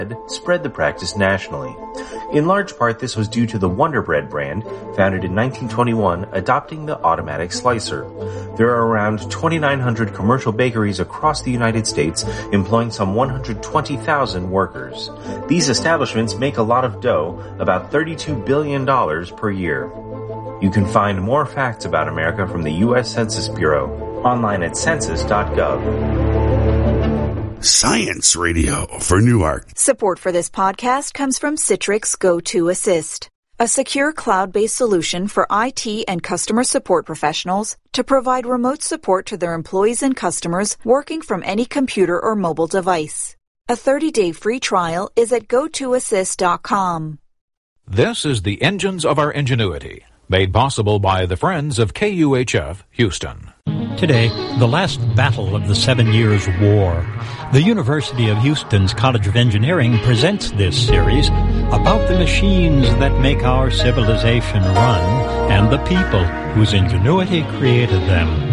spread the practice nationally. In large part, this was due to the Wonder Bread brand, founded in 1921, adopting the automatic slicer. There are around 2,900 commercial bakeries across the United States, employing some 120,000 workers. These establishments make a lot of dough, about $32 billion per year. You can find more facts about America from the U.S. Census Bureau online at census.gov. Science Radio for Newark. Support for this podcast comes from Citrix Go-To-Assist, a secure cloud-based solution for IT and customer support professionals to provide remote support to their employees and customers working from any computer or mobile device. A 30-day free trial is at gotoassist.com. This is the Engines of Our Ingenuity, made possible by the Friends of KUHF Houston. Today, the last battle of the 7 Years' War. The University of Houston's College of Engineering presents this series about the machines that make our civilization run and the people whose ingenuity created them.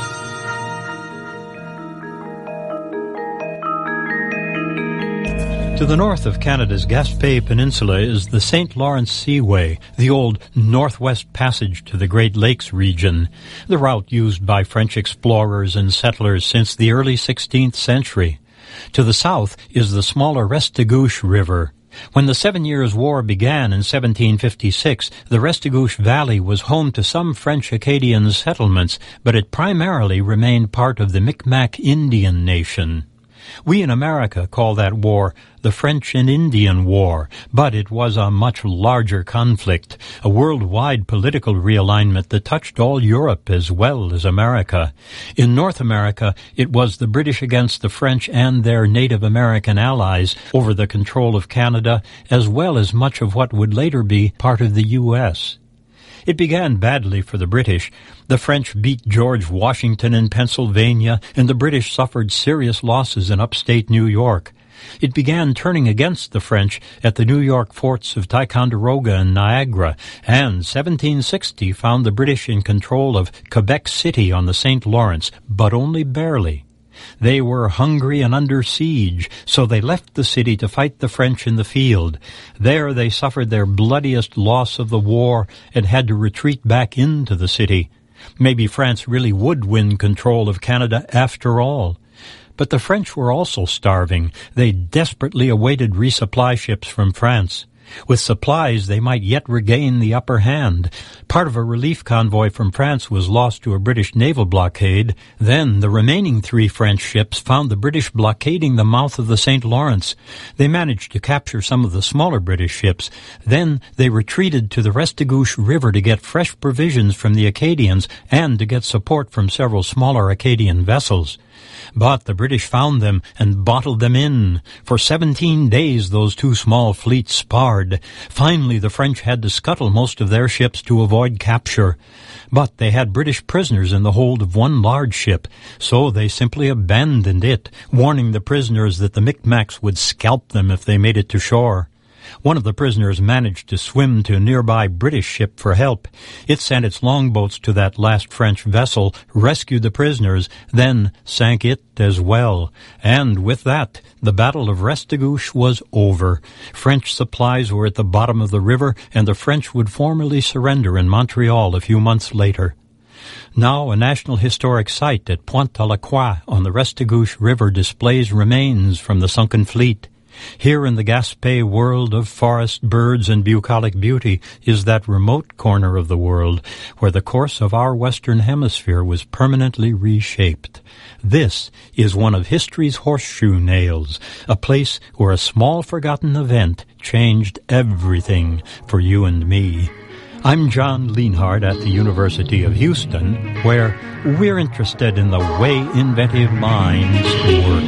To the north of Canada's Gaspé Peninsula is the St. Lawrence Seaway, the old Northwest Passage to the Great Lakes region, the route used by French explorers and settlers since the early 16th century. To the south is the smaller Restigouche River. When the 7 Years' War began in 1756, the Restigouche Valley was home to some French Acadian settlements, but it primarily remained part of the Micmac Indian nation. We in America call that war the French and Indian War, but it was a much larger conflict, a worldwide political realignment that touched all Europe as well as America. In North America, it was the British against the French and their Native American allies over the control of Canada, as well as much of what would later be part of the U.S. It began badly for the British. The French beat George Washington in Pennsylvania, and the British suffered serious losses in upstate New York. It began turning against the French at the New York forts of Ticonderoga and Niagara, and 1760 found the British in control of Quebec City on the St. Lawrence, but only barely. They were hungry and under siege, so they left the city to fight the French in the field. There they suffered their bloodiest loss of the war and had to retreat back into the city. Maybe France really would win control of Canada after all. But the French were also starving. They desperately awaited resupply ships from France. With supplies, they might yet regain the upper hand. Part of a relief convoy from France was lost to a British naval blockade. Then the remaining 3 French ships found the British blockading the mouth of the St. Lawrence. They managed to capture some of the smaller British ships. Then they retreated to the Restigouche River to get fresh provisions from the Acadians and to get support from several smaller Acadian vessels. But the British found them and bottled them in. For 17 days those 2 small fleets sparred. Finally the French had to scuttle most of their ships to avoid capture. But they had British prisoners in the hold of one large ship, so they simply abandoned it, warning the prisoners that the Micmacs would scalp them if they made it to shore. One of the prisoners managed to swim to a nearby British ship for help. It sent its longboats to that last French vessel, rescued the prisoners, then sank it as well. And with that, the Battle of Restigouche was over. French supplies were at the bottom of the river, and the French would formally surrender in Montreal a few months later. Now a National Historic Site at Pointe-à-la-Croix on the Restigouche River displays remains from the sunken fleet. Here in the Gaspé world of forest, birds, and bucolic beauty is that remote corner of the world where the course of our Western Hemisphere was permanently reshaped. This is one of history's horseshoe nails, a place where a small forgotten event changed everything for you and me. I'm John Lienhard at the University of Houston, where we're interested in the way inventive minds